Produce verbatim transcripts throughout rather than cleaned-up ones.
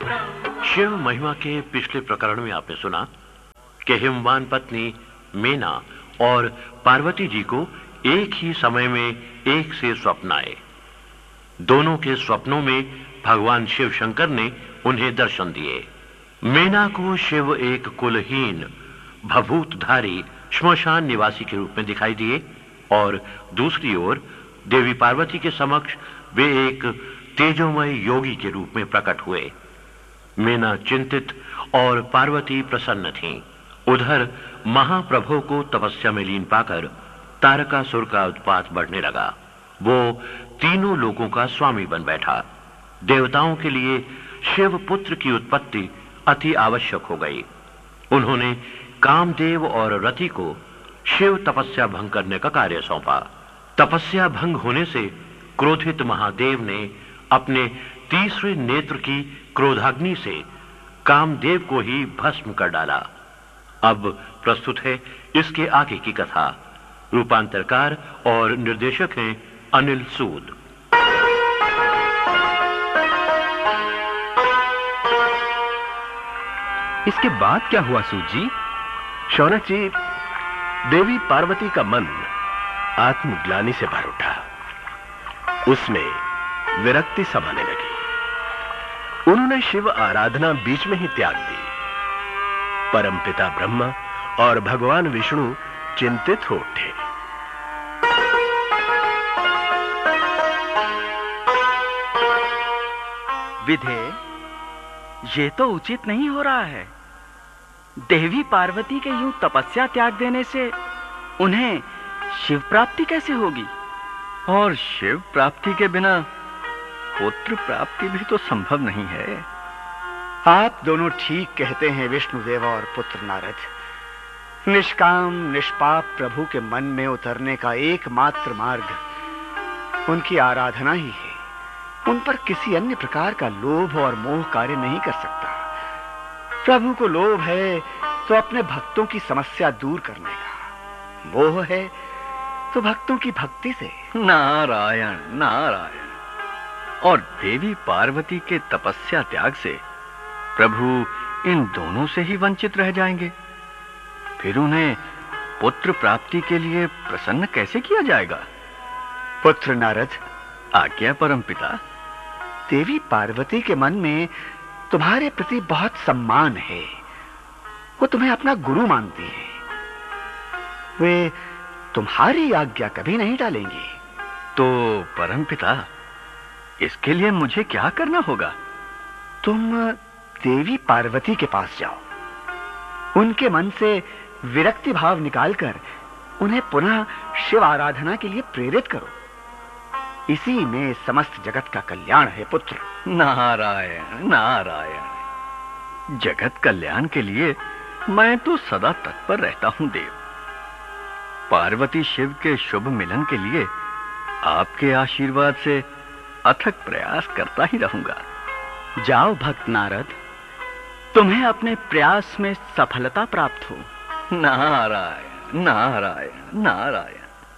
शिव महिमा के पिछले प्रकरण में आपने सुना कि हिमवान पत्नी मेना और पार्वती जी को एक ही समय में एक से स्वप्न आए। दोनों के स्वप्नों में भगवान शिव शंकर ने उन्हें दर्शन दिए। मेना को शिव एक कुलहीन भभूतधारी श्मशान निवासी के रूप में दिखाई दिए और दूसरी ओर देवी पार्वती के समक्ष वे एक तेजोमय योगी के रूप में प्रकट हुए। मेना चिंतित और पार्वती प्रसन्न थीं। उधर महाप्रभु को तपस्या में लीन पाकर तारकासुर का उत्पात बढ़ने लगा। वो तीनों लोगों का स्वामी बन बैठा। देवताओं के लिए शिव पुत्र की उत्पत्ति अति आवश्यक हो गई। उन्होंने कामदेव और रति को शिव तपस्या भंग करने का कार्य सौंपा। तपस्या भंग होने से क्रोधित महादेव ने अपने तीसरे नेत्र की क्रोधाग्नि से कामदेव को ही भस्म कर डाला। अब प्रस्तुत है इसके आगे की कथा। रूपांतरकार और निर्देशक हैं अनिल सूद। इसके बाद क्या हुआ सूद जी? शौनक जी, देवी पार्वती का मन आत्मग्लानि से भर उठा। उसमें विरक्ति समाने लगी। उन्होंने शिव आराधना बीच में ही त्याग दी। परमपिता ब्रह्मा और भगवान विष्णु चिंतित हो उठे। विधे, ये तो उचित नहीं हो रहा है। देवी पार्वती के यूं तपस्या त्याग देने से उन्हें शिव प्राप्ति कैसे होगी? और शिव प्राप्ति के बिना पुत्र प्राप्ति भी तो संभव नहीं है। आप दोनों ठीक कहते हैं विष्णुदेव और पुत्र नारद। निष्काम निष्पाप प्रभु के मन में उतरने का एकमात्र मार्ग उनकी आराधना ही है। उन पर किसी अन्य प्रकार का लोभ और मोह कार्य नहीं कर सकता। प्रभु को लोभ है तो अपने भक्तों की समस्या दूर करने का, मोह है तो भक्तों की भक्ति से। नारायण नारायण। और देवी पार्वती के तपस्या त्याग से प्रभु इन दोनों से ही वंचित रह जाएंगे। फिर उन्हें पुत्र प्राप्ति के लिए प्रसन्न कैसे किया जाएगा? पुत्र नारद, आज्ञा परमपिता। देवी पार्वती के मन में तुम्हारे प्रति बहुत सम्मान है। वो तुम्हें अपना गुरु मानती है। वे तुम्हारी आज्ञा कभी नहीं टालेंगी। तो परमपिता, इसके लिए मुझे क्या करना होगा? तुम देवी पार्वती के पास जाओ। उनके मन से विरक्ति भाव निकालकर उन्हें पुनः शिव आराधना के लिए प्रेरित करो। इसी में समस्त जगत का कल्याण है पुत्र। नारायण नारायण। जगत कल्याण के लिए मैं तो सदा तत्पर रहता हूं देव। पार्वती शिव के शुभ मिलन के लिए आपके आशीर्वाद से अथक प्रयास करता ही रहूंगा। जाओ भक्त नारद, तुम्हें अपने प्रयास में सफलता प्राप्त हो। नारायण नारायण नारायण।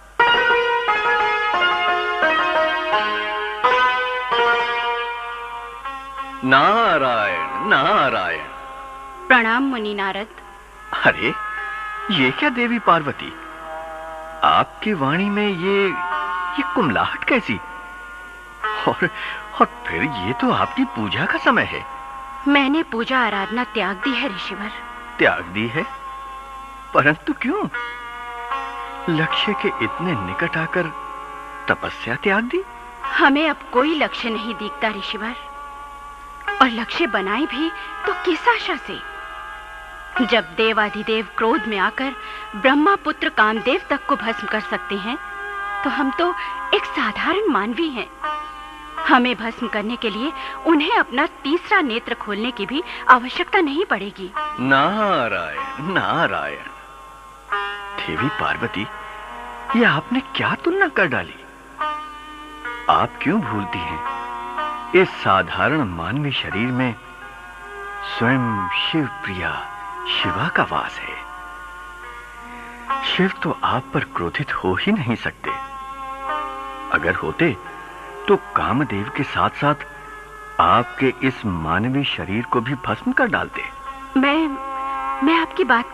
नारायण नारायण। प्रणाम मुनि नारद। अरे, ये क्या देवी पार्वती, आपकी वाणी में ये ये कुमलाहट कैसी? और और फिर ये तो आपकी पूजा का समय है। मैंने पूजा आराधना त्याग दी है ऋषिवर। त्याग दी है? परंतु क्यों? लक्ष्य के इतने निकट आकर तपस्या त्याग दी? हमें अब कोई लक्ष्य नहीं दिखता ऋषिवर, और लक्ष्य बनाए भी तो किस आशा से? जब देवाधिदेव क्रोध में आकर ब्रह्मा पुत्र कामदेव तक को भस्म कर सकते हैं, तो हम तो एक साधारण मानवी हैं। हमें भस्म करने के लिए उन्हें अपना तीसरा नेत्र खोलने की भी आवश्यकता नहीं पड़ेगी। नारायण नारायण। देवी पार्वती, ये आपने क्या तुलना कर डाली? आप क्यों भूलती हैं इस साधारण मानवी शरीर में स्वयं शिव प्रिया शिवा का वास है। शिव तो आप पर क्रोधित हो ही नहीं सकते। अगर होते तो कामदेव के साथ साथ आपके इस मानवीय शरीर को भी भस्म कर डालते? मैं मैं आपकी बात